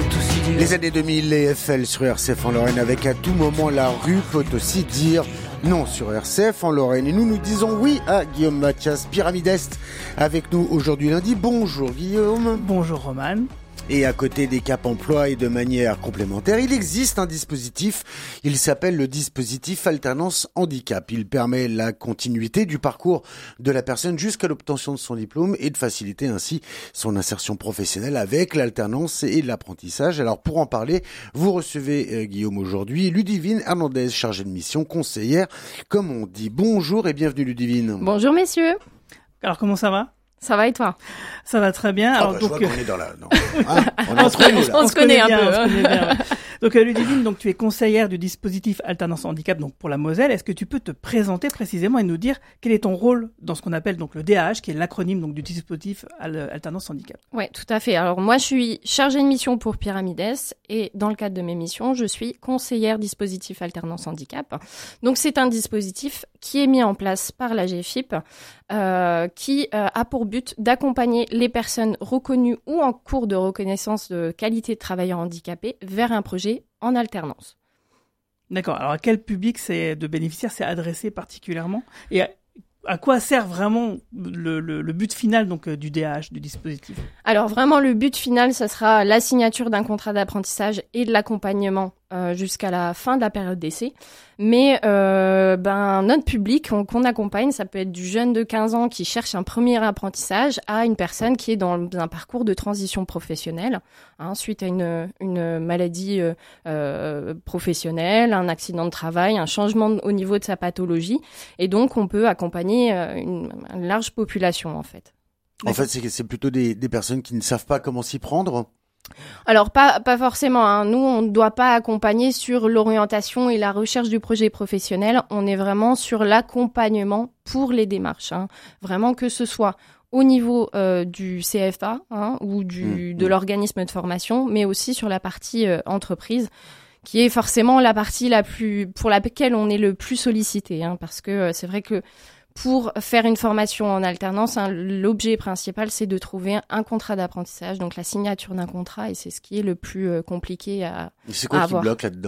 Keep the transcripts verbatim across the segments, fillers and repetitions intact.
aussi dire... Les années deux mille, les F L sur R C F en Lorraine, avec à tout moment la rue peut aussi dire non sur R C F en Lorraine. Et nous, nous disons oui à Guillaume Mathias, Pyramide Est, avec nous aujourd'hui lundi. Bonjour Guillaume. Bonjour Roman. Et à côté des Cap Emploi et de manière complémentaire, il existe un dispositif. Il s'appelle le dispositif Alternance Handicap. Il permet la continuité du parcours de la personne jusqu'à l'obtention de son diplôme et de faciliter ainsi son insertion professionnelle avec l'alternance et l'apprentissage. Alors pour en parler, vous recevez euh, Guillaume aujourd'hui, Ludivine Hernandez, chargée de mission, conseillère, comme on dit. Bonjour et bienvenue Ludivine. Bonjour messieurs. Alors comment ça va ? Ça va et toi ? Ça va très bien. Alors oh bah, donc je vois qu'on est dans la non. Hein, on est entre nous là. On, on se connaît un bien, peu. On se connaît bien, ouais. Donc euh, Ludivine, donc tu es conseillère du dispositif Alternance Handicap donc pour la Moselle. Est-ce que tu peux te présenter précisément et nous dire quel est ton rôle dans ce qu'on appelle donc le D A H, qui est l'acronyme donc du dispositif Alternance Handicap ? Ouais, tout à fait. Alors moi je suis chargée de mission pour Pyramide Est et dans le cadre de mes missions, je suis conseillère dispositif Alternance Handicap. Donc c'est un dispositif qui est mis en place par la G F I P euh, qui euh, a pour but d'accompagner les personnes reconnues ou en cours de reconnaissance de qualité de travailleurs handicapés vers un projet en alternance. D'accord. Alors à quel public c'est de bénéficiaires c'est adressé particulièrement et à, à quoi sert vraiment le, le, le but final donc du D A H, du dispositif ? Alors vraiment le but final, ça sera la signature d'un contrat d'apprentissage et de l'accompagnement euh, jusqu'à la fin de la période d'essai. Mais euh, ben notre public qu'on, qu'on accompagne, ça peut être du jeune de quinze ans qui cherche un premier apprentissage à une personne qui est dans un parcours de transition professionnelle, hein, suite à une, une maladie euh, euh, professionnelle, un accident de travail, un changement au niveau de sa pathologie. Et donc, on peut accompagner euh, une, une large population, en fait. En fait, c'est, c'est plutôt des, des personnes qui ne savent pas comment s'y prendre. Alors pas pas forcément, hein. Nous on ne doit pas accompagner sur l'orientation et la recherche du projet professionnel, on est vraiment sur l'accompagnement pour les démarches, hein. Vraiment que ce soit au niveau euh, du C F A hein, ou du mmh, de mmh. l'organisme de formation, mais aussi sur la partie euh, entreprise, qui est forcément la partie la plus pour laquelle on est le plus sollicité, hein, parce que euh, c'est vrai que pour faire une formation en alternance, hein, l'objet principal, c'est de trouver un contrat d'apprentissage, donc la signature d'un contrat, et c'est ce qui est le plus euh, compliqué à, et c'est quoi à qui avoir. bloque là-dedans ?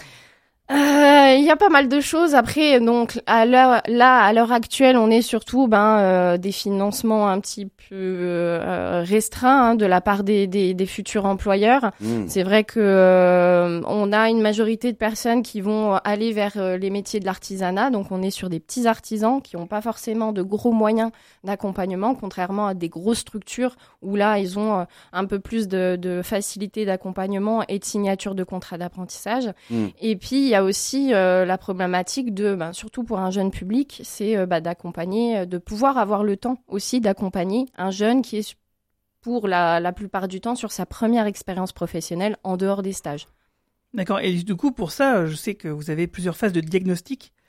Il euh, y a pas mal de choses. Après, donc à l'heure, là, à l'heure actuelle, on est surtout ben euh, des financements un petit peu euh, restreints hein, de la part des, des, des futurs employeurs. Mmh. C'est vrai que euh, on a une majorité de personnes qui vont aller vers euh, les métiers de l'artisanat. Donc, on est sur des petits artisans qui n'ont pas forcément de gros moyens d'accompagnement, contrairement à des grosses structures où là, ils ont euh, un peu plus de, de facilité d'accompagnement et de signature de contrat d'apprentissage. Mmh. Et puis il y a aussi euh, la problématique de, ben, surtout pour un jeune public, c'est euh, bah, d'accompagner, de pouvoir avoir le temps aussi d'accompagner un jeune qui est pour la, la plupart du temps sur sa première expérience professionnelle en dehors des stages. D'accord. Et du coup, pour ça, je sais que vous avez plusieurs phases de diagnostic